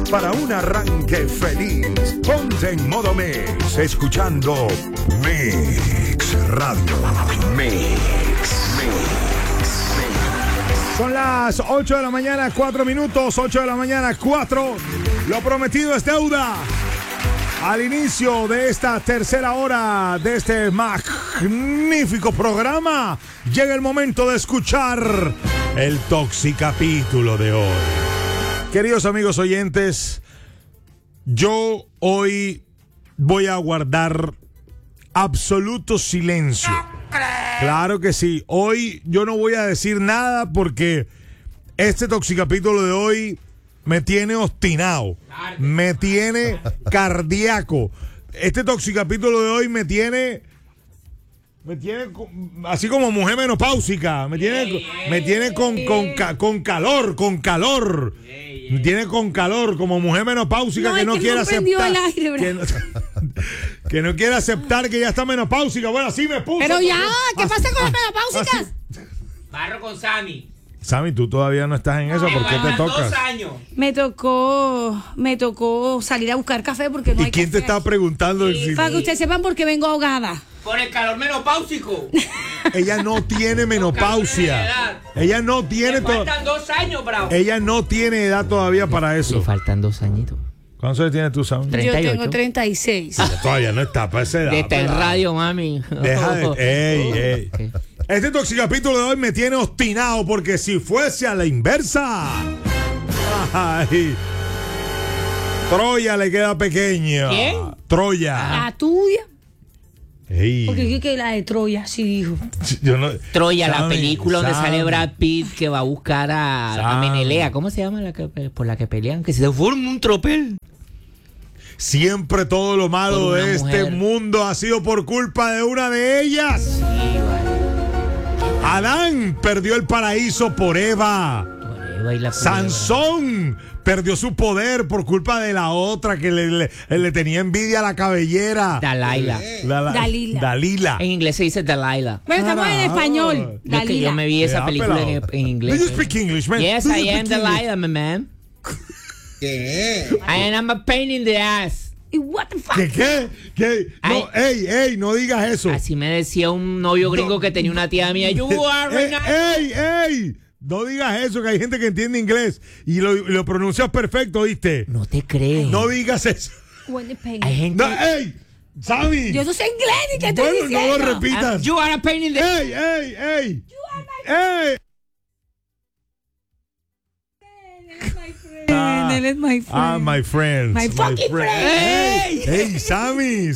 para un arranque feliz. Ponte en modo Mix, escuchando Mix Radio. Mix. Son las 8 de la mañana, 4 minutos, 8 de la mañana, 4. Lo prometido es deuda. Al inicio de esta tercera hora de este magnífico programa, llega el momento de escuchar el toxicapítulo de hoy. Queridos amigos oyentes, yo hoy voy a guardar absoluto silencio. Claro que sí. Hoy yo no voy a decir nada porque este toxicapítulo de hoy me tiene obstinado, me tiene cardíaco. Este toxicapítulo de hoy me tiene así como mujer menopáusica, me tiene con calor. Me tiene con calor, como mujer menopáusica que no quiere aceptar. Que no quiere aceptar que ya está menopáusica. Bueno, así me puso. Pero ya, ¿qué pasa con las menopáusicas? Barro con Sammy. Sammy, tú todavía no estás en eso. ¿Por qué te tocas? 2 años. Me tocó salir a buscar café porque no hay ¿Y quién café te está preguntando? aquí. Para que ustedes sepan por qué vengo ahogada. Por el calor menopáusico. Ella no tiene menopausia. Ella no tiene. Me faltan 2 años, bravo. Ella no tiene edad todavía para eso. Le faltan 2 añitos. ¿Cuántos años tienes tú, Sammy? 38. Yo tengo 36. Todavía no está para esa edad. Está en radio, mami. Deja de... Ey. Okay. Este toxicapítulo de hoy me tiene obstinado porque si fuese a la inversa... Ay, Troya le queda pequeña. ¿Quién? Troya. La tuya. Ey. Porque que la de Troya, sí dijo. Yo no... Troya, la Sammy, película donde sale Sammy. Brad Pitt que va a buscar a Sammy. Menelea. ¿Cómo se llama por la que pelean? Que se forma un tropel. Siempre todo lo malo Por una de este mujer. mundo ha sido por culpa de una de ellas. Sí, vale. Adán perdió el paraíso por Eva. Por Eva y la Sansón perdió su poder por culpa de la otra que le tenía envidia a la cabellera. Dalila. Dalila. En inglés se dice Dalila. Bueno, estamos en Carajo. español. Yo, que yo me vi esa película en inglés. Do you speak English, man? Yes, Do you I am speak English? Dalila, my man. And I'm a pain in the ass. ¿Y what the fuck? ¿Qué? No, ey, no digas eso. Así me decía un novio gringo que tenía una tía mía. You are right now. ¡Ey! No digas eso, que hay gente que entiende inglés y lo pronuncias perfecto, ¿oíste? No te creo. No digas eso. When the pain. Hay gente. No, ¡ey! ¡Sammy! Yo no sé inglés ni qué estoy Bueno, diciendo. no lo repitas. You are a pain in the ass. ¡Ey! ¡Ey! Él es my friend. Ah, my friends. My fucking friend. ¡Ey, Sammy!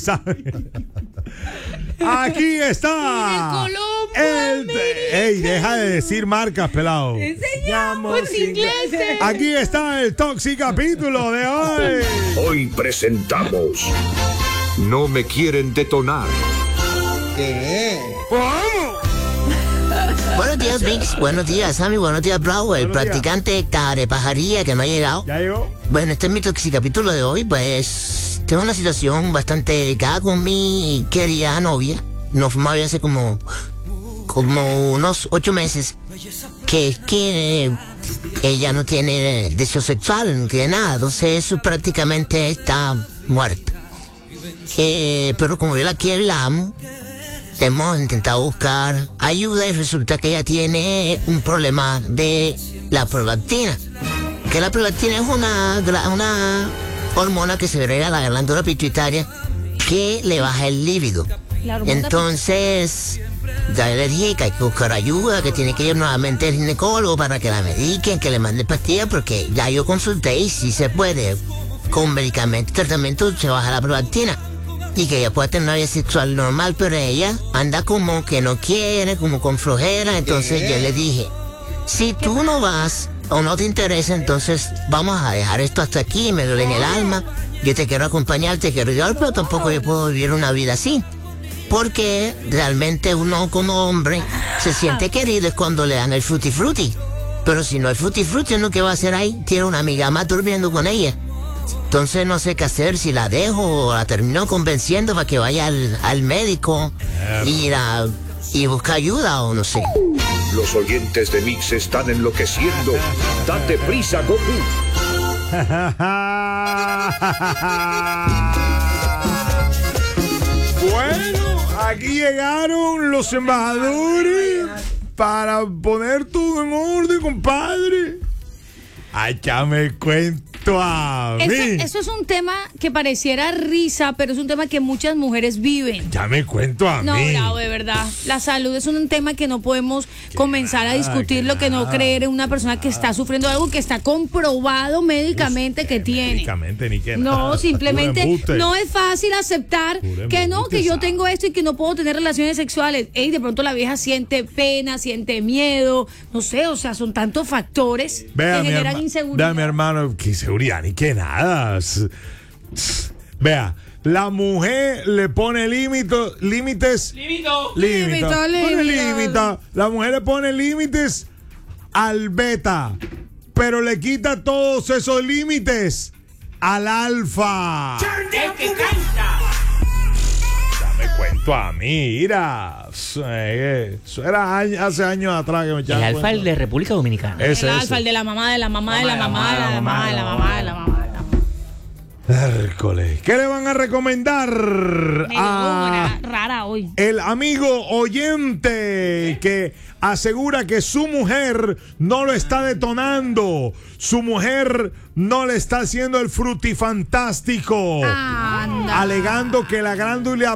Aquí está. ¡Ey, deja de decir marcas, pelado! Enseñamos inglés. Aquí está el toxicapítulo de hoy. Hoy presentamos No me quieren detonar. Buenos días, Mix. Buenos días, Sammy. Buenos días, Bravo. El Buenos días. practicante carepajaría que no ha llegado. ¿Ya llegó? Bueno, este es mi toxicapítulo de hoy. Pues tengo una situación bastante delicada con mi querida novia. Nos fuimos a ver hace como unos 8 meses. Que es que ella no tiene deseo sexual, no tiene nada. Entonces eso prácticamente está muerta. Pero como yo la quiero y la amo, hemos intentado buscar ayuda y resulta que ella tiene un problema de la prolactina. Que la prolactina es una hormona que se agrega a la glándula pituitaria que le baja el líbido. Entonces, ya le dije que hay que buscar ayuda, que tiene que ir nuevamente al ginecólogo para que la mediquen, que le mande pastillas, porque ya yo consulté y sí se puede. Con medicamentos, tratamiento, se baja la prolactina. Y que ella pueda tener una vida sexual normal, pero ella anda como que no quiere, como con flojera. Entonces yo le dije, si tú no vas o no te interesa, entonces vamos a dejar esto hasta aquí, me duele en el alma. Yo te quiero acompañar, te quiero ayudar, pero tampoco yo puedo vivir una vida así. Porque realmente uno como hombre se siente querido es cuando le dan el frutti frutti. Pero si no hay frutti frutti, ¿uno qué va a hacer ahí? Tiene una amiga más durmiendo con ella. Entonces no sé qué hacer, si la dejo o la termino convenciendo para que vaya al médico y busque ayuda o no sé. Los oyentes de Mix están enloqueciendo. Date prisa, Goku. Bueno, aquí llegaron los embajadores para poner todo en orden, compadre. Échame cuento a mí. Eso es un tema que pareciera risa, pero es un tema que muchas mujeres viven. Ya me cuento a No, mí. Bravo, de verdad. La salud es un tema que no podemos comenzar a discutir, lo que no creer en una persona que está sufriendo algo que está comprobado médicamente que tiene. Médicamente, ni que No, nada. simplemente Puro embuste. no es fácil aceptar Puro que no, embuste, que yo sabe. tengo esto y que no puedo tener relaciones sexuales. Ey, de pronto la vieja siente pena, siente miedo, no sé, o sea, son tantos factores Vea, que mi generan vea, inseguridad. mi hermano, que inseguridad ni que nada. Vea, la mujer le pone límites. Limito. Límite. Pone límite. La mujer le pone límites al beta, pero le quita todos esos límites al alfa. El que canta. Me cuento a mí, mira. Eso era hace años atrás que me El echaba alfa, el cuenta. de República Dominicana. Ese, El ese. alfa, el de la mamá, de la mamá, de la mamá, de la mamá, de la mamá, de la mamá. Hércules. ¿Qué le van a recomendar a Rara hoy. el amigo oyente que asegura que su mujer no lo está detonando? Su mujer no le está haciendo el frutifantástico. Anda. Alegando que la glándula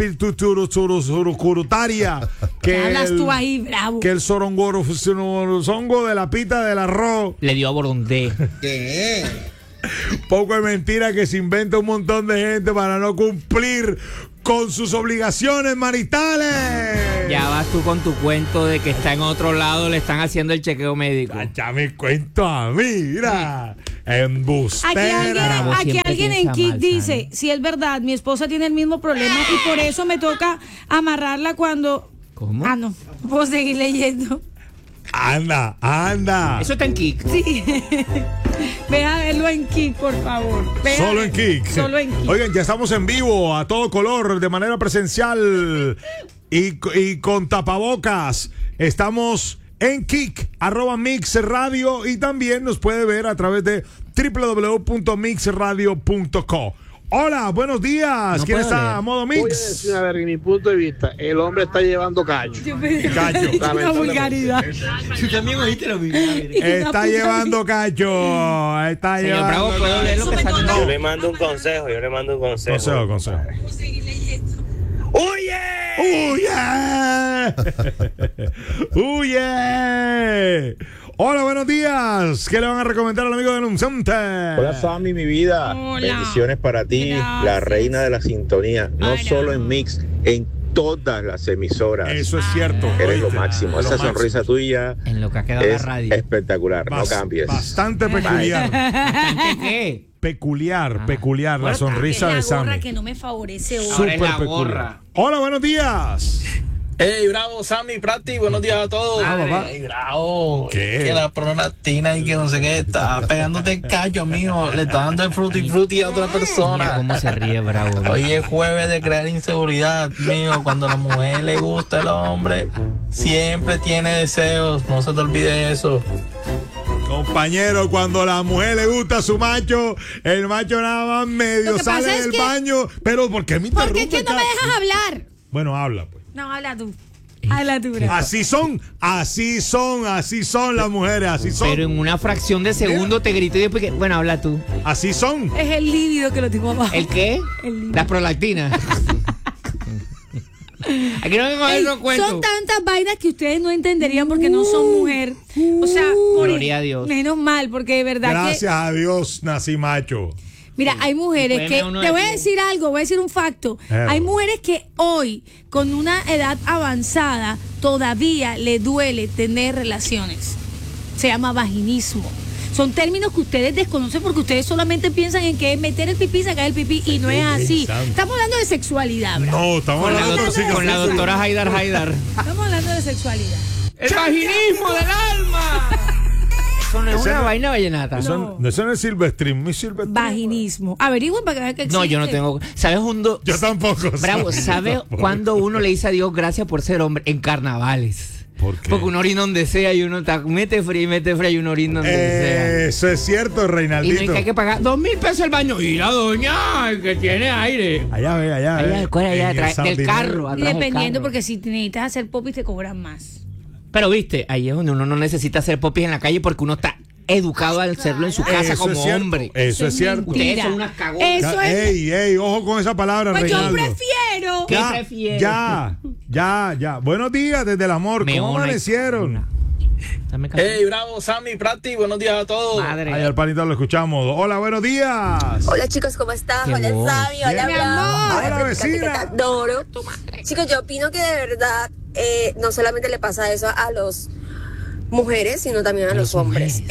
curutaria ¿Qué hablas tú ahí, Bravo? que el songo de la pita del arroz. Le dio a Bordondé. Poco es mentira que se inventa un montón de gente para no cumplir con sus obligaciones maritales. Ya vas tú con tu cuento de que está en otro lado, le están haciendo el chequeo médico. Ya me cuento a mí, mira. Embustera. Bravo, Aquí siempre alguien en piensa Kik mal, dice, ¿sabes? si es verdad, mi esposa tiene el mismo problema y por eso me toca amarrarla cuando... ¿Cómo? Ah, no puedo seguir leyendo. Anda. Eso está en Kik. Sí. Ve a verlo en Kik, por favor. Ve a Solo en verlo. Kik. Solo en Kik. Oigan, ya estamos en vivo, a todo color, de manera presencial y con tapabocas. Estamos en Kik, @Mix Radio, y también nos puede ver a través de www.mixradio.co. Hola, buenos días. No ¿Quién puedo está leer. a modo Voy a mix? decir, a ver, en mi punto de vista, el hombre está llevando callo. Yo pensé- Cacho. Una vulgaridad. Tú también oíste lo mismo. Está llevando cacho. Está Señor Bravo, llevando. ¿puedo leer lo que está en Yo le mando un consejo, Consejo. ¡Oye! ¡Huye! Hola, buenos días. ¿Qué le van a recomendar al amigo denunciante? Hola Sammy, mi vida. Hola. Bendiciones para ti, Gracias. la reina de la sintonía. No Hola. solo en Mix, en todas las emisoras. Eso es cierto. Eres lo ¿oíste? máximo. Lo Esa máximo. sonrisa tuya En lo que ha quedado la es radio. espectacular. No cambies. Bastante peculiar. ¿Qué? Peculiar. La Bueno, sonrisa Es de la gorra Sammy. que no me favorece hoy. Ahora es la Súper gorra. peculiar. Hola, buenos días. Hey, bravo, Sammy, Prati, buenos días a todos. Ah, papá. Hey, bravo. ¿Qué? Que la prolactina y que no sé qué, está pegándote el callo, mijo. Le está dando el frutti a otra Mira persona. cómo se ríe Bravo. Hoy es jueves de crear inseguridad, mijo. Cuando a la mujer le gusta el hombre, siempre tiene deseos. No se te olvide eso. Compañero, cuando a la mujer le gusta a su macho, el macho nada más medio Lo que pasa sale es del que- baño. Pero ¿por qué me Porque interrumpe? es que no me dejas hablar. Bueno, habla pues. No, habla tú. Habla tú, Bravo. Así son las mujeres, así son. Pero en una fracción de segundo te grito y después que... Bueno, habla tú. Así son. Es el lívido que lo tengo abajo. ¿El qué? El Las prolactinas. Aquí no vengo a ver Ey, los cuentos. son tantas vainas que ustedes no entenderían porque no son mujer. O sea, Gloria a Dios. menos mal, porque de verdad Gracias a Dios nací macho. Mira, hay mujeres Puede que, uno te voy a decir- decir algo, voy a decir un facto. Claro. Hay mujeres que hoy, con una edad avanzada, todavía le duele tener relaciones. Se llama vaginismo. Son términos que ustedes desconocen porque ustedes solamente piensan en que es meter el pipí, sacar el pipí, y no es así. santo. Estamos hablando de sexualidad, ¿verdad? No, estamos Con la, hablando doctora- sí, con la doctora Haidar. Estamos hablando de sexualidad. ¡El vaginismo del alma! Eso no es una vaina vallenata. Eso no es Silvestrín, mi Silvestrín. Vaginismo. Averigüen para que vean que existe. No, yo no tengo. ¿Sabes Yo tampoco. Bravo, Sammy, ¿sabe yo tampoco. cuando uno le dice a Dios gracias por ser hombre? En carnavales. ¿Por qué? Porque uno orina donde sea y uno mete fría y uno orina donde sea. Eso es cierto, Y Reinaldito. no hay que pagar 2.000 pesos el baño. Y la doña, que tiene aire. Allá ve, allá ve. Allá, ¿cuál es allá En atrás? el Del Sardinero. carro. Y atrás del dependiendo, carro. porque si necesitas hacer popis te cobran más. Pero viste, ahí es donde uno no necesita hacer popis en la calle porque uno está educado al hacerlo en su casa Eso como es cierto, hombre. Eso es cierto. Ustedes son unas cagonas. Eso es. Ey, ojo con esa palabra, Pues yo Reinaldo. prefiero. ¿Qué Ya, prefieres? ya. Buenos días desde el amor. ¿Cómo Meona y- amanecieron? Dame café. Hey, bravo, Sammy, Prati, buenos días a todos. Madre. Ahí al panito lo escuchamos. Hola, buenos días. Hola chicos, ¿cómo están? Qué Hola voz. Sammy, hola Bien. Bravo. Hola, Hola, vecina. Te adoro. Chicos, yo opino que de verdad no solamente le pasa eso a los mujeres, sino también a los hombres.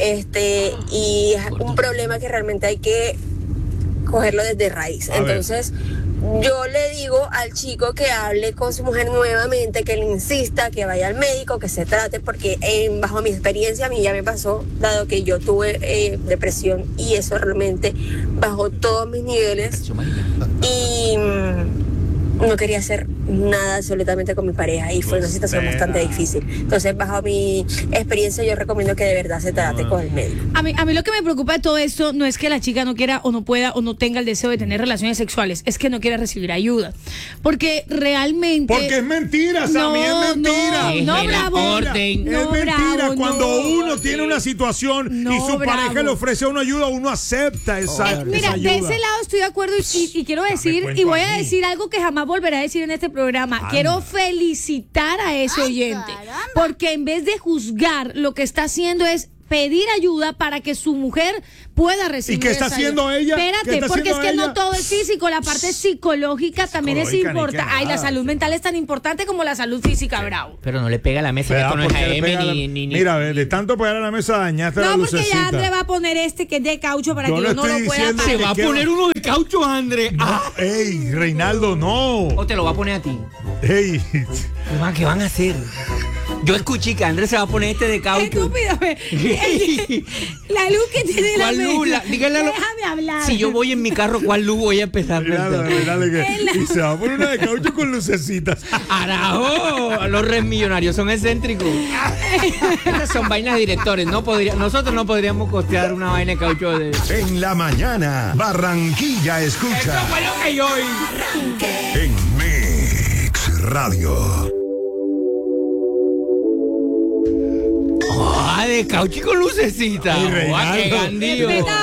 Y es un problema que realmente hay que cogerlo desde raíz. A ver. Entonces, yo le digo al chico que hable con su mujer nuevamente, que le insista, que vaya al médico, que se trate, porque bajo mi experiencia a mí ya me pasó, dado que yo tuve depresión y eso realmente bajó todos mis niveles y no quería hacer nada absolutamente con mi pareja y fue una situación bastante difícil. Entonces, bajo mi experiencia, yo recomiendo que de verdad se trate con el médico. A mí lo que me preocupa de todo esto no es que la chica no quiera o no pueda o no tenga el deseo de tener relaciones sexuales, es que no quiere recibir ayuda. Porque realmente... Porque es mentira, Sammy, es mentira. No, Bravo. Es No, mentira. Bravo, Cuando no. uno tiene una situación No, y su pareja Bravo. le ofrece una ayuda, uno acepta esa Mira, esa de ayuda. ese lado estoy de acuerdo y quiero decir, cuento y voy a a mí. decir algo que jamás volveré a decir en este programa. Quiero felicitar a ese oyente, porque en vez de juzgar, lo que está haciendo es pedir ayuda para que su mujer pueda recibir. ¿Y qué está esa haciendo ayuda. ella? ¿Qué Espérate, está porque es haciendo que no ella? todo es físico, la parte psicológica también es Psicológica, ni importante. que Ay, la nada. salud mental es tan importante como la salud física, Bravo. Pero no le pega a la mesa, que ¿Verdad? esto no es Porque le AM pega la- ni. Mira, de tanto pegar a la mesa dañaste la No, porque lucecita. ya André va a poner este que es de caucho para Yo que no yo no estoy lo pueda diciendo apagar. que Se va a quiero- poner uno de caucho, André. Ah. Ey, Reinaldo, no. O te lo va a poner a ti. Ey, ¿Qué van a hacer? Yo escuché que Andrés se va a poner este de caucho. Estúpido, la luz que tiene la ¿Cuál luz? mesa. Dígale a lo- Déjame hablar. Si yo voy en mi carro, ¿cuál luz voy a empezar a Reinaldo, prender? Reinaldo, que- y se va a poner una de caucho con lucecitas. ¡Arajo! Los res millonarios son excéntricos. Esas son vainas de directores. Nosotros no podríamos costear una vaina de caucho de. En la mañana, Barranquilla escucha. Eso fue lo que yo oí. En Mix Radio. Ah, de caucho y con lucecita. Ay, Ah, qué Reinaldo. gandío.